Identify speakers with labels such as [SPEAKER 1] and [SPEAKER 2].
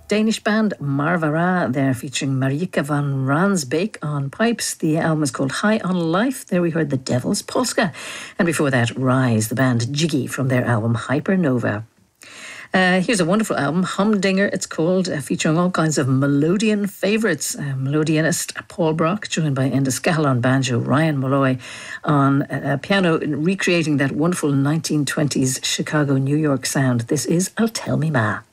[SPEAKER 1] Danish band Marvara, they're featuring Marieke van Ransbeek on pipes. The album is called High on Life. There we heard The Devil's Polska. And before that, Rise, the band Jiggy from their album Hypernova. Here's a wonderful album, Humdinger it's called, featuring all kinds of melodian favourites. Melodianist Paul Brock, joined by Enda Scahill on banjo, Ryan Molloy on piano, recreating that wonderful 1920s Chicago, New York sound. This is I'll Tell Me Ma.